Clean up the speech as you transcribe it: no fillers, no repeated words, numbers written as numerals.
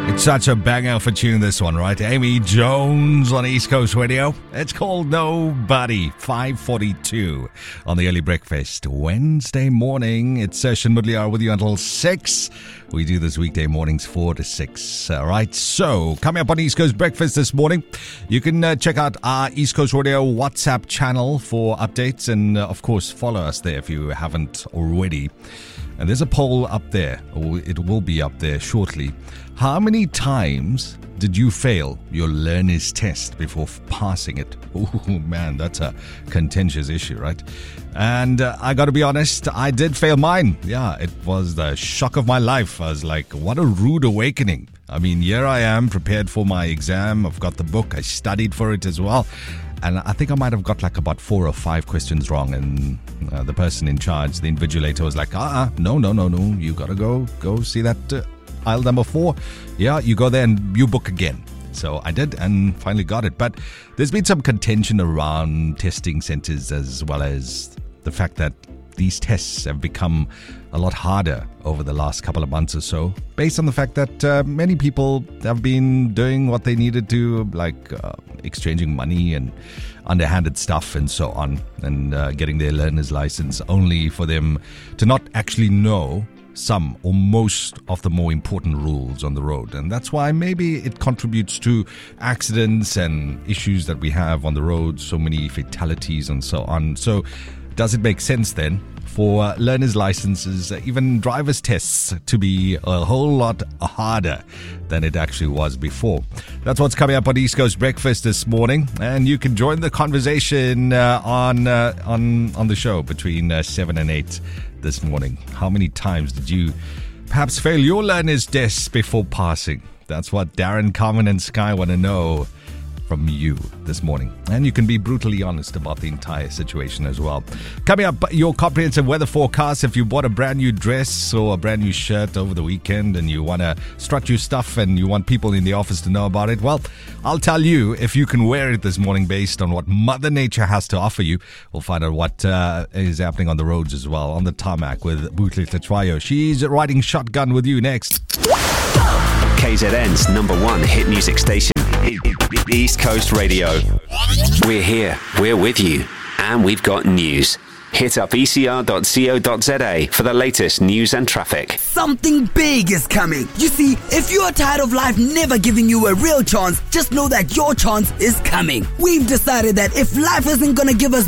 It's such a banger for tune, this one, right? Amy Jones on East Coast Radio. It's called Nobody, 5:42 on the Early Breakfast. Wednesday morning, it's Session Mudliar with you until 6. We do this weekday mornings 4 to 6. All right, so coming up on East Coast Breakfast this morning, you can check out our East Coast Radio WhatsApp channel for updates and, of course, follow us there if you haven't already. And there's a poll up there, or it will be up there shortly. How many times did you fail your learner's test before passing it? Oh, man, that's a contentious issue, right? And I got to be honest, I did fail mine. Yeah, it was the shock of my life. I was like, what a rude awakening. I mean, here I am prepared for my exam. I've got the book. I studied for it as well. And I think I might have got like about 4 or 5 questions wrong. And the person in charge, the invigilator, was like, no. You got to go see that aisle number 4. Yeah, you go there and you book again. So I did and finally got it. But there's been some contention around testing centers, as well as the fact that these tests have become a lot harder over the last couple of months or so, based on the fact that many people have been doing what they needed to, like exchanging money and underhanded stuff and so on, and getting their learner's license only for them to not actually know some or most of the more important rules on the road. And that's why maybe it contributes to accidents and issues that we have on the road, so many fatalities and so on. So does it make sense then for learner's licenses, even driver's tests, to be a whole lot harder than it actually was before? That's what's coming up on East Coast Breakfast this morning, and you can join the conversation on the show between 7 and 8 this morning. How many times did you perhaps fail your learner's test before passing? That's what Darren, Carmen, and Sky want to know from you this morning. And you can be brutally honest about the entire situation as well. Coming up, your comprehensive weather forecast. If you bought a brand new dress or a brand new shirt over the weekend and you want to strut your stuff and you want people in the office to know about it, well, I'll tell you if you can wear it this morning based on what Mother Nature has to offer you. We'll find out what is happening on the roads as well, on the tarmac with Butle Tlatrayo. She's riding shotgun with you next. KZN's #1 hit music station, East Coast Radio. We're here, we're with you, and we've got news. Hit up ecr.co.za for the latest news and traffic. Something big is coming. You see, if you're tired of life never giving you a real chance, just know that your chance is coming. We've decided that if life isn't gonna give us